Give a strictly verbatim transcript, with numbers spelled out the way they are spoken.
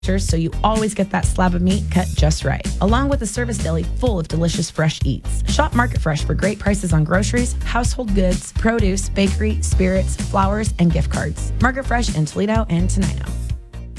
so you always get that slab of meat cut just right, along with a service deli full of delicious fresh eats. Shop Market Fresh for great prices on groceries, household goods, produce, bakery, spirits, flowers, and gift cards. Market Fresh in Toledo and Tenino.